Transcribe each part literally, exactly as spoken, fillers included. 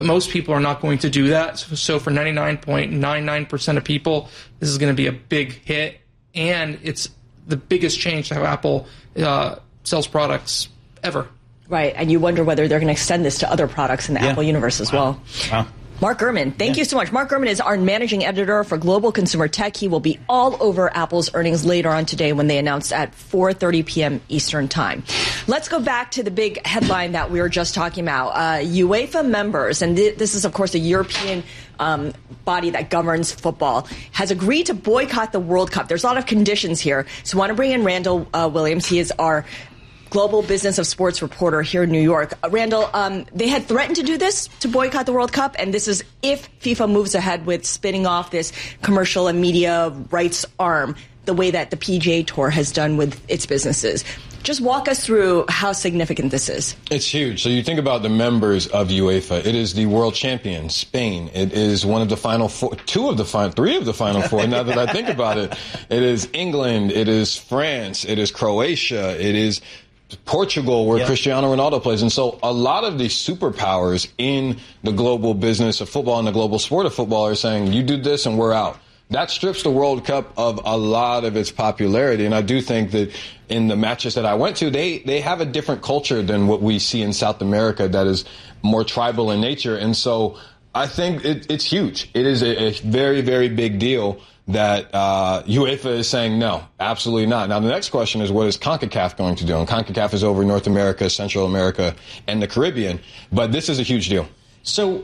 Most people are not going to do that. So for ninety-nine point nine nine percent of people, this is going to be a big hit. And it's the biggest change to how Apple uh, sells products ever. Right. And you wonder whether they're going to extend this to other products in the yeah. Apple universe as well. Wow. Mark Gurman, thank yeah. you so much. Mark Gurman is our managing editor for Global Consumer Tech. He will be all over Apple's earnings later on today when they announce at four thirty p.m. Eastern Time. Let's go back to the big headline that we were just talking about. Uh, UEFA members, and th- this is, of course, a European um, body that governs football, has agreed to boycott the World Cup. There's a lot of conditions here. So I want to bring in Randall uh, Williams. He is our Global Business of Sports reporter here in New York. Uh, Randall, um, they had threatened to do this, to boycott the World Cup, and this is if FIFA moves ahead with spinning off this commercial and media rights arm, the way that the P G A Tour has done with its businesses. Just walk us through how significant this is. It's huge. So you think about the members of UEFA. It is the world champion, Spain. It is one of the final four, two of the final, three of the final four, now that I think about it. It is England. It is France. It is Croatia. It is Portugal, where yep. Cristiano Ronaldo plays. And so a lot of these superpowers in the global business of football and the global sport of football are saying, you do this and we're out. That strips the World Cup of a lot of its popularity. And I do think that in the matches that I went to, they, they have a different culture than what we see in South America that is more tribal in nature. And so I think it, it's huge. It is a, a very, very big deal that uh, UEFA is saying no, absolutely not. Now, the next question is, what is CONCACAF going to do? And CONCACAF is over North America, Central America, and the Caribbean. But this is a huge deal. So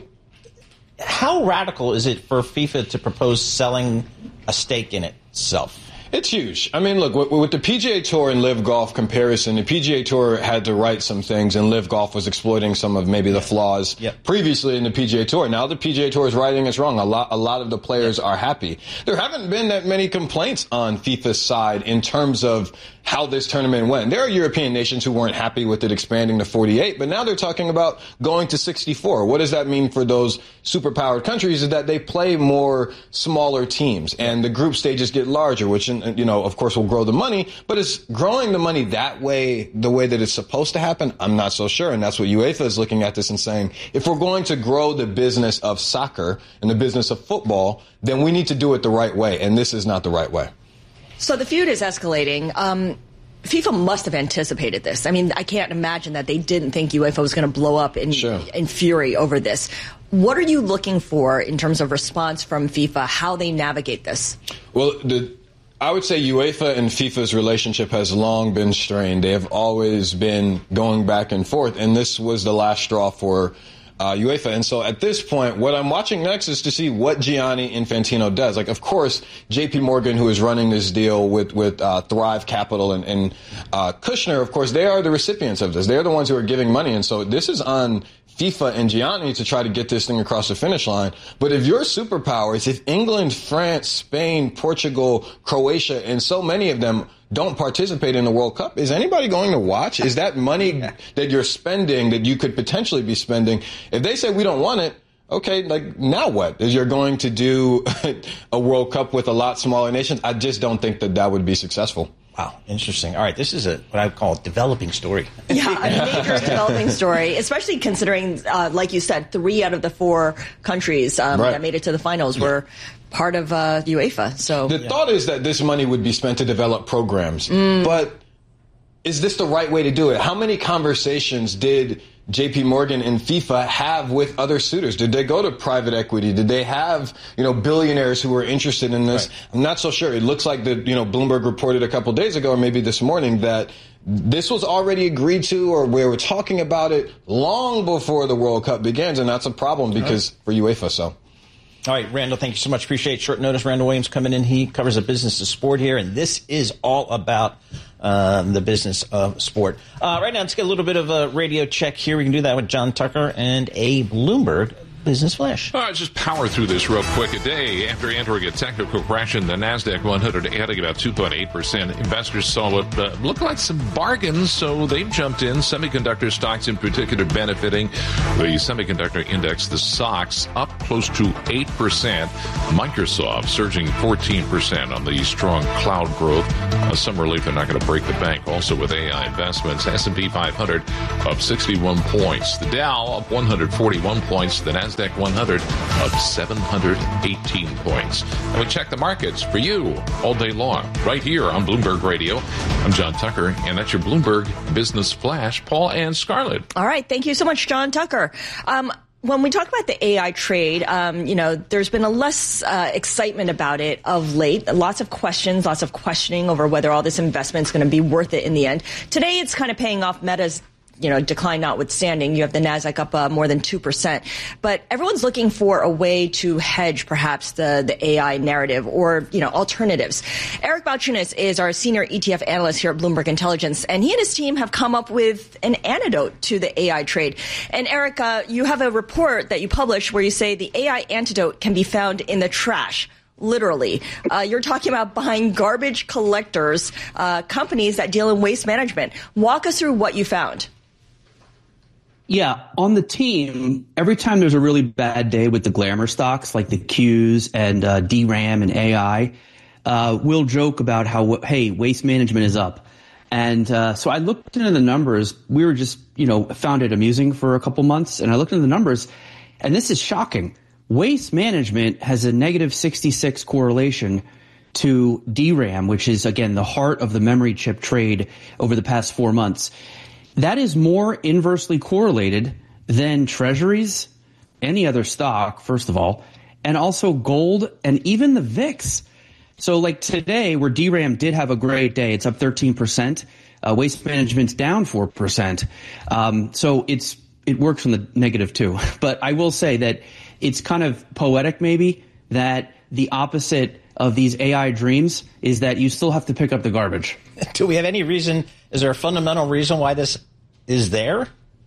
how radical is it for FIFA to propose selling a stake in itself? It's huge. I mean, look, with the P G A Tour and Live Golf comparison, the P G A Tour had to right some things, and Live Golf was exploiting some of maybe the flaws yep. previously in the P G A Tour. Now the P G A Tour is righting its wrong. A lot, a lot of the players yep. are happy. There haven't been that many complaints on FIFA's side in terms of how this tournament went. There are European nations who weren't happy with it expanding to forty-eight, but now they're talking about going to sixty-four. What does that mean for those superpowered countries? Is that they play more smaller teams, and the group stages get larger, which, you know, of course will grow the money, but is growing the money that way, the way that it's supposed to happen? I'm not so sure, and that's what UEFA is looking at this and saying, if we're going to grow the business of soccer and the business of football, then we need to do it the right way, and this is not the right way. So the feud is escalating. Um, FIFA must have anticipated this. I mean, I can't imagine that they didn't think UEFA was going to blow up in, sure. in fury over this. What are you looking for in terms of response from FIFA, how they navigate this? Well, the, I would say UEFA and FIFA's relationship has long been strained. They have always been going back and forth, and this was the last straw for Uh, UEFA. And so at this point, what I'm watching next is to see what Gianni Infantino does. Like, of course, J P Morgan, who is running this deal with, with uh, Thrive Capital and, and uh, Kushner, of course, they are the recipients of this. They're the ones who are giving money. And so this is on FIFA and Gianni to try to get this thing across the finish line. But if your superpowers, if England, France, Spain, Portugal, Croatia, and so many of them don't participate in the World Cup, is anybody going to watch? Is that money that you're spending that you could potentially be spending? If they say we don't want it, okay, like now what? Is you're going to do a World Cup with a lot smaller nations? I just don't think that that would be successful. Wow, interesting. All right, this is a what I would call a developing story. Yeah, a major developing story, especially considering, uh, like you said, three out of the four countries um, right. that made it to the finals were part of uh, UEFA. So the yeah. thought is that this money would be spent to develop programs, mm. but is this the right way to do it? How many conversations did J P Morgan and FIFA have with other suitors? Did they go to private equity? Did they have, you know, billionaires who were interested in this? Right. I'm not so sure. It looks like that, you know, Bloomberg reported a couple days ago, or maybe this morning, that this was already agreed to, or we were talking about it long before the World Cup begins, and that's a problem because right. for UEFA. So. All right, Randall, thank you so much. Appreciate it. Short notice. Randall Williams coming in. He covers the business of sport here, and this is all about um, the business of sport. Uh, right now, let's get a little bit of a radio check here. We can do that with John Tucker and Abe Bloomberg. Business Flash. All right, just power through this real quick. A day after entering a technical correction, the NASDAQ one hundred adding about two point eight percent. Investors saw what uh, looked like some bargains, so they jumped in. Semiconductor stocks in particular benefiting. The semiconductor index, the S O X, up close to eight percent. Microsoft surging fourteen percent on the strong cloud growth. Uh, some relief they're not going to break the bank. Also with A I investments, S and P five hundred up sixty-one points. The Dow up one hundred forty-one points. The NASDAQ one hundred up seven hundred eighteen points. And we check the markets for you all day long, right here on Bloomberg Radio. I'm John Tucker, and that's your Bloomberg Business Flash. Paul and Scarlett. All right. Thank you so much, John Tucker. Um, When we talk about the A I trade, um, you know, there's been a less uh, excitement about it of late. Lots of questions, lots of questioning over whether all this investment is going to be worth it in the end. Today, it's kind of paying off. Meta's, you know, decline notwithstanding. You have the NASDAQ up uh, more than two percent. But everyone's looking for a way to hedge perhaps the, the A I narrative or, you know, alternatives. Eric Balchunas is our senior E T F analyst here at Bloomberg Intelligence, and he and his team have come up with an antidote to the A I trade. And Eric, uh, you have a report that you published where you say the A I antidote can be found in the trash. Literally. Uh, you're talking about buying garbage collectors, uh, companies that deal in waste management. Walk us through what you found. Yeah, on the team, every time there's a really bad day with the glamour stocks like the Qs and uh, D RAM and A I, uh, we'll joke about how, hey, waste management is up. And uh, so I looked into the numbers. We were just, you know, found it amusing for a couple months. And I looked into the numbers, and this is shocking. Waste management has a negative sixty-six correlation to D RAM, which is, again, the heart of the memory chip trade over the past four months. That is more inversely correlated than treasuries, any other stock, first of all, and also gold and even the V I X. So like today, where D RAM did have a great day, it's up thirteen percent. Uh, waste management's down four percent. Um, so it's it works from the negative too. But I will say that it's kind of poetic maybe that the opposite of these A I dreams is that you still have to pick up the garbage. Do we have any reason? Is there a fundamental reason why this is there?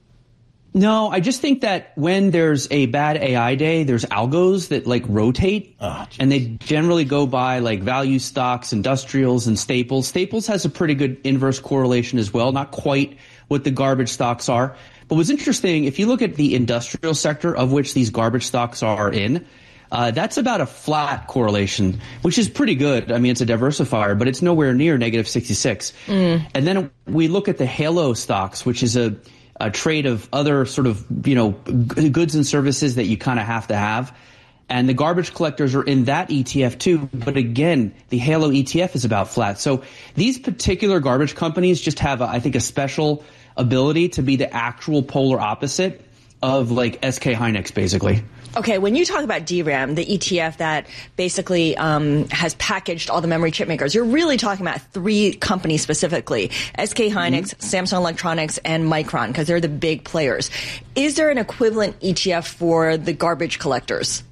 No, I just think that when there's a bad A I day, there's algos that like rotate, oh, and they generally go by like value stocks, industrials, and staples. Staples has a pretty good inverse correlation as well, not quite what the garbage stocks are. But what's interesting, if you look at the industrial sector of which these garbage stocks are in, Uh, that's about a flat correlation, which is pretty good. I mean, it's a diversifier, but it's nowhere near negative sixty-six. Mm. And then we look at the halo stocks, which is a, a trade of other sort of, you know, g- goods and services that you kind of have to have. And the garbage collectors are in that E T F too. But again, the halo E T F is about flat. So these particular garbage companies just have, a, I think, a special ability to be the actual polar opposite of like S K Hynix, basically. Okay, when you talk about D RAM, the E T F that basically um, has packaged all the memory chip makers, you're really talking about three companies specifically, S K Hynix, mm-hmm. Samsung Electronics, and Micron, because they're the big players. Is there an equivalent E T F for the garbage collectors?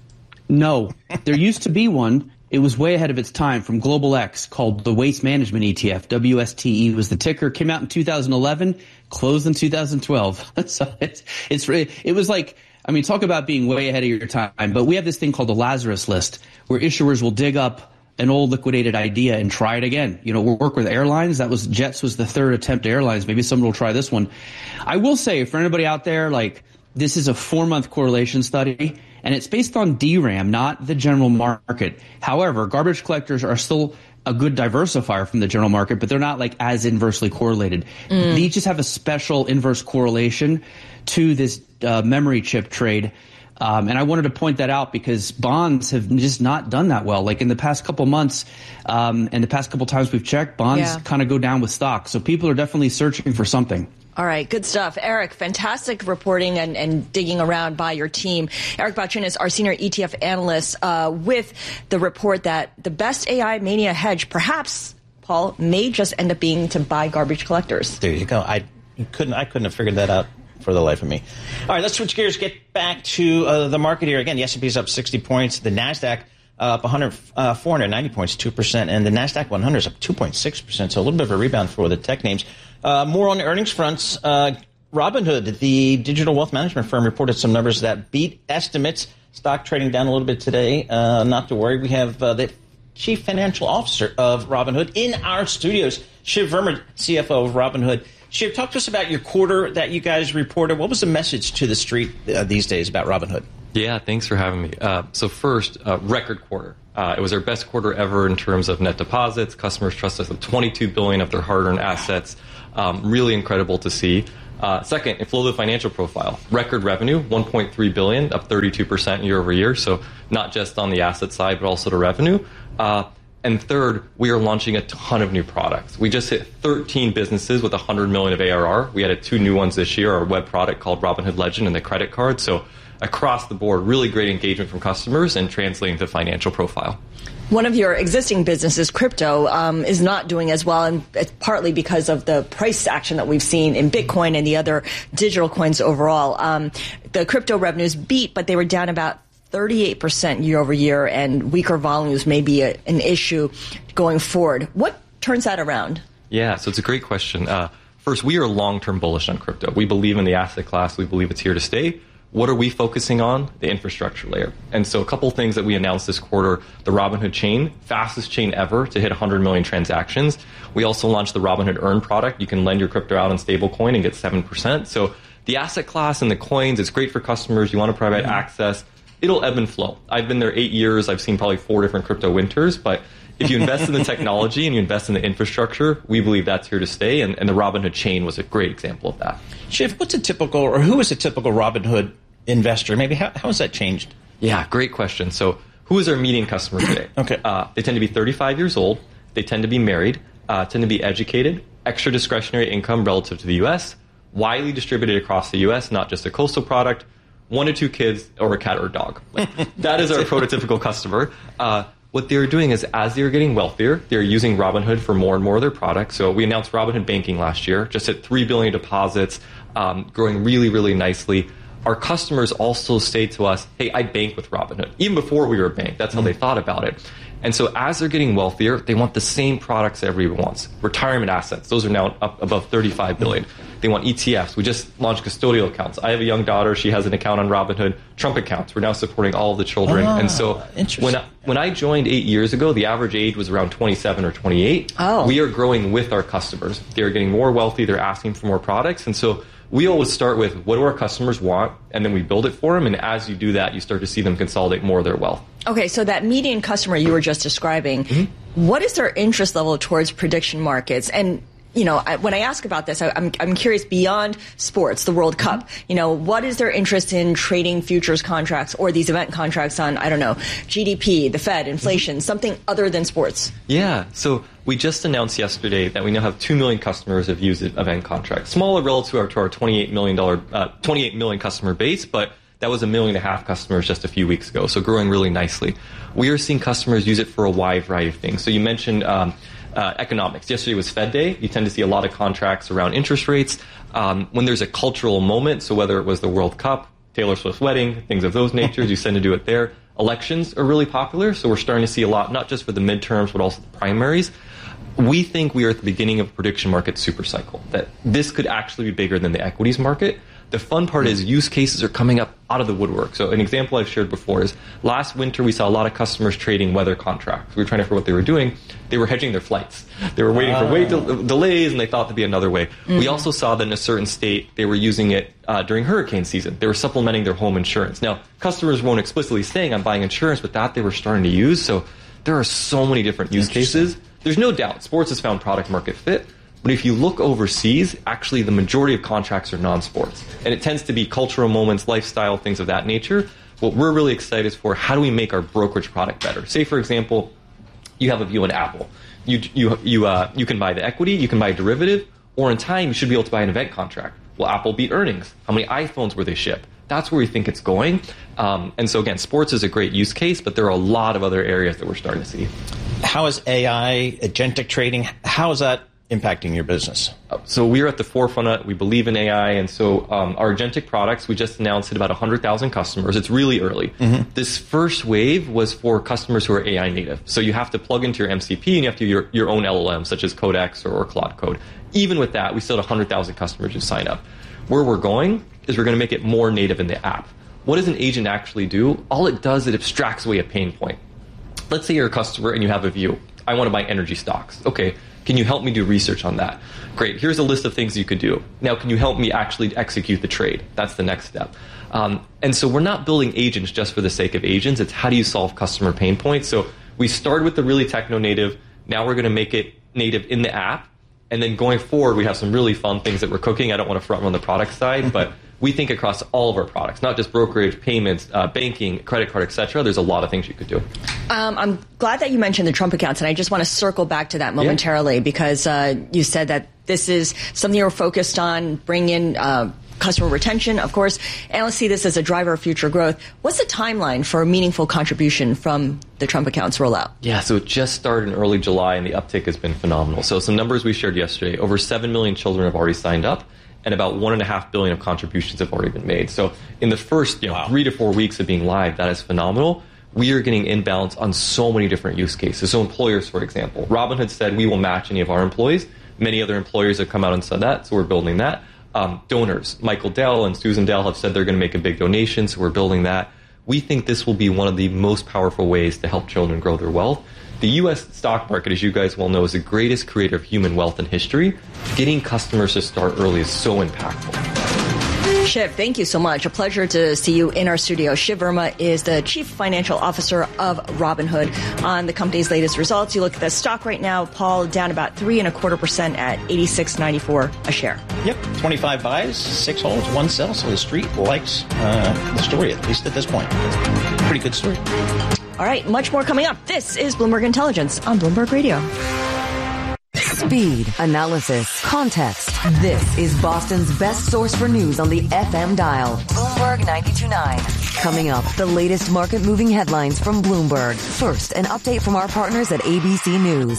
No. There used to be one. It was way ahead of its time from Global X called the Waste Management E T F. W S T E was the ticker. Came out in two thousand eleven, closed in two thousand twelve. So it's, it's it was like, I mean, talk about being way ahead of your time. But we have this thing called the Lazarus list where issuers will dig up an old liquidated idea and try it again. You know, we'll work with airlines. That was Jets was the third attempt to airlines. Maybe someone will try this one. I will say for anybody out there, like this is a four month correlation study and it's based on D RAM, not the general market. However, garbage collectors are still a good diversifier from the general market, but they're not like as inversely correlated. Mm. They just have a special inverse correlation to this uh, memory chip trade. Um, and I wanted to point that out because bonds have just not done that well. Like in the past couple months um, and the past couple times we've checked, bonds yeah. kind of go down with stocks. So people are definitely searching for something. All right, good stuff. Eric, fantastic reporting and, and digging around by your team. Eric Balchunas, our senior E T F analyst, uh, with the report that the best A I mania hedge, perhaps, Paul, may just end up being to buy garbage collectors. There you go. I couldn't, I couldn't have figured that out for the life of me. All right, let's switch gears, get back to uh, the market here. Again, the S and P is up sixty points. The NASDAQ uh, up one hundred, uh, four hundred ninety points, two percent. And the NASDAQ one hundred is up two point six percent. So a little bit of a rebound for the tech names. Uh, more on the earnings fronts. Uh, Robinhood, the digital wealth management firm, reported some numbers that beat estimates. Stock trading down a little bit today. Uh, not to worry. We have uh, the Chief Financial Officer of Robinhood in our studios, Shiv Verma, C F O of Robinhood. Shiv, talk to us about your quarter that you guys reported. What was the message to the street uh, these days about Robinhood? Yeah, thanks for having me. Uh, so first, uh, record quarter. Uh, it was our best quarter ever in terms of net deposits. Customers trust us with twenty-two billion dollars of their hard-earned assets. Um, really incredible to see. Uh, second, it flowed the financial profile. Record revenue, one point three billion dollars, up thirty-two percent year over year. So not just on the asset side, but also the revenue. Uh, and third, we are launching a ton of new products. We just hit thirteen businesses with one hundred million dollars of A R R. We added two new ones this year, our web product called Robinhood Legend and the credit card. So across the board, really great engagement from customers and translating to financial profile. One of your existing businesses, crypto, um, is not doing as well, and it's partly because of the price action that we've seen in Bitcoin and the other digital coins overall. Um, the crypto revenues beat, but they were down about thirty-eight percent year over year, and weaker volumes may be a, an issue going forward. What turns that around? Yeah, so it's a great question. Uh, first, we are long-term bullish on crypto. We believe in the asset class. We believe it's here to stay. What are we focusing on? The infrastructure layer. And so a couple of things that we announced this quarter, the Robinhood chain, fastest chain ever to hit one hundred million transactions. We also launched the Robinhood Earn product. You can lend your crypto out on stablecoin and get seven percent. So the asset class and the coins, it's great for customers. You want to provide mm-hmm. access. It'll ebb and flow. I've been there eight years. I've seen probably four different crypto winters. But if you invest in the technology and you invest in the infrastructure, we believe that's here to stay. And, and the Robinhood chain was a great example of that. Shiv, what's a typical, or who is a typical Robinhood investor? Maybe how, how has that changed? Yeah, great question. So who is our median customer today? okay. Uh, they tend to be thirty-five years old. They tend to be married, uh, tend to be educated, extra discretionary income relative to the U S, widely distributed across the U S, not just a coastal product, one to two kids or a cat or a dog. Like, that is our prototypical customer. Uh, what they're doing is as they're getting wealthier, they're using Robinhood for more and more of their products. So we announced Robinhood Banking last year, just hit three billion dollars deposits, um, growing really, really nicely. Our customers also say to us, hey, I bank with Robinhood. Even before we were a bank, that's how they thought about it. And so as they're getting wealthier, they want the same products everyone wants. Retirement assets, those are now up above thirty-five billion dollars. They want E T Fs. We just launched custodial accounts. I have a young daughter. She has an account on Robinhood. Trump accounts. We're now supporting all of the children. Ah, and so when I, when I joined eight years ago, the average age was around twenty-seven or twenty-eight. Oh. We are growing with our customers. They're getting more wealthy. They're asking for more products. And so we always start with what do our customers want, and then we build it for them. And as you do that, you start to see them consolidate more of their wealth. Okay, so that median customer you were just describing, mm-hmm. what is their interest level towards prediction markets? And you know, I, when I ask about this, I, I'm I'm curious beyond sports, the World Cup. Mm-hmm. You know, what is their interest in trading futures contracts or these event contracts on, I don't know, G D P, the Fed, inflation, mm-hmm. something other than sports? Yeah. So we just announced yesterday that we now have two million customers have used event contracts. Smaller relative to our, to our twenty-eight million dollars, uh, twenty-eight million customer base, but that was a million and a half customers just a few weeks ago. So growing really nicely. We are seeing customers use it for a wide variety of things. So you mentioned um, Uh, economics. Yesterday was Fed Day. You tend to see a lot of contracts around interest rates. Um, when there's a cultural moment, so whether it was the World Cup, Taylor Swift's wedding, things of those natures, you tend to do it there. Elections are really popular, so we're starting to see a lot, not just for the midterms, but also the primaries. We think we are at the beginning of a prediction market super cycle, that this could actually be bigger than the equities market. The fun part is use cases are coming up out of the woodwork. So an example I've shared before is last winter we saw a lot of customers trading weather contracts. We were trying to figure out what they were doing. They were hedging their flights. They were waiting for wait del- delays, and they thought there'd be another way. Mm-hmm. We also saw that in a certain state they were using it uh, during hurricane season. They were supplementing their home insurance. Now, customers weren't explicitly saying I'm buying insurance, but that they were starting to use. So there are so many different use cases. There's no doubt sports has found product market fit. But if you look overseas, actually the majority of contracts are non-sports. And it tends to be cultural moments, lifestyle, things of that nature. What we're really excited for, how do we make our brokerage product better? Say, for example, you have a view on Apple. You, you, you, uh, you can buy the equity, you can buy a derivative, or in time you should be able to buy an event contract. Will Apple beat earnings? How many iPhones were they shipped? That's where we think it's going. Um, and so again, sports is a great use case, but there are a lot of other areas that we're starting to see. How is A I, agentic trading, how is that impacting your business? So we're at the forefront of it. We believe in A I. And so um, our agentic products, we just announced it about one hundred thousand customers. It's really early. Mm-hmm. This first wave was for customers who are A I native. So you have to plug into your M C P and you have to do your, your own L L M, such as Codex or, or Claude Code. Even with that, we still had one hundred thousand customers who sign up. Where we're going is we're going to make it more native in the app. What does an agent actually do? All it does is it abstracts away a pain point. Let's say you're a customer and you have a view. I want to buy energy stocks. Okay, can you help me do research on that? Great, here's a list of things you could do. Now, can you help me actually execute the trade? That's the next step. Um, and so we're not building agents just for the sake of agents. It's how do you solve customer pain points? So we started with the really techno-native. Now we're going to make it native in the app. And then going forward, we have some really fun things that we're cooking. I don't want to front run the product side, but we think across all of our products, not just brokerage, payments, uh, banking, credit card, et cetera. There's a lot of things you could do. Um, I'm glad that you mentioned the Trump accounts, and I just want to circle back to that momentarily yeah. because uh, you said that this is something you're focused on, bring in uh, customer retention, of course. Analysts see this as a driver of future growth. What's the timeline for a meaningful contribution from the Trump accounts rollout? Yeah, so it just started in early July, and the uptick has been phenomenal. So some numbers we shared yesterday, over seven million children have already signed up, and about one and a half billion of contributions have already been made. So in the first you know, wow. three to four weeks of being live, that is phenomenal. We are getting inbounds on so many different use cases. So employers, for example, Robinhood said we will match any of our employees. Many other employers have come out and said that, so we're building that. Um, donors, Michael Dell and Susan Dell have said they're going to make a big donation, so we're building that. We think this will be one of the most powerful ways to help children grow their wealth. The U S stock market, as you guys well know, is the greatest creator of human wealth in history. Getting customers to start early is so impactful. Shiv, thank you so much. A pleasure to see you in our studio. Shiv Verma is the Chief Financial Officer of Robinhood. On the company's latest results, you look at the stock right now, Paul, down about three and a quarter percent at eighty-six ninety-four a share. Yep, twenty-five buys, six holds, one sell. So the street likes uh, the story, at least at this point. Pretty good story. All right, much more coming up. This is Bloomberg Intelligence on Bloomberg Radio. Speed, analysis, context. This is Boston's best source for news on the F M dial. Bloomberg ninety-two point nine. Coming up, the latest market-moving headlines from Bloomberg. First, an update from our partners at A B C News.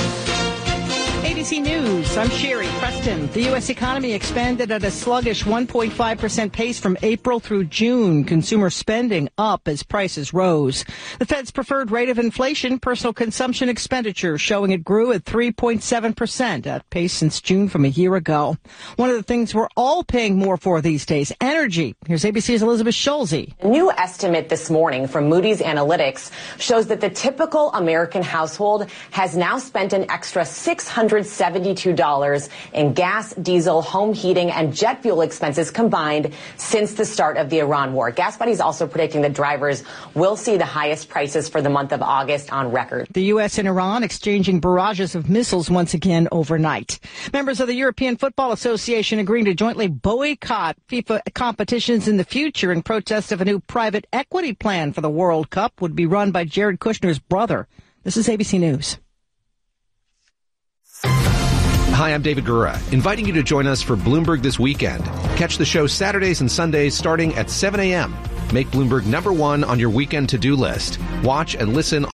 A B C News, I'm Sherry Preston. The U S economy expanded at a sluggish one point five percent pace from April through June. Consumer spending up as prices rose. The Fed's preferred rate of inflation, personal consumption expenditure, showing it grew at three point seven percent, at pace since June from a year ago. One of the things we're all paying more for these days, energy. Here's A B C's Elizabeth Schulze. A new estimate this morning from Moody's Analytics shows that the typical American household has now spent an extra six hundred seventy-two dollars in gas, diesel, home heating, and jet fuel expenses combined since the start of the Iran war. Gas Buddy is also predicting that drivers will see the highest prices for the month of August on record. The U S and Iran exchanging barrages of missiles once again overnight. Members of the European Football Association agreeing to jointly boycott FIFA competitions in the future in protest of a new private equity plan for the World Cup would be run by Jared Kushner's brother. This is A B C News. Hi, I'm David Gura, inviting you to join us for Bloomberg This Weekend. Catch the show Saturdays and Sundays starting at seven a.m. Make Bloomberg number one on your weekend to-do list. Watch and listen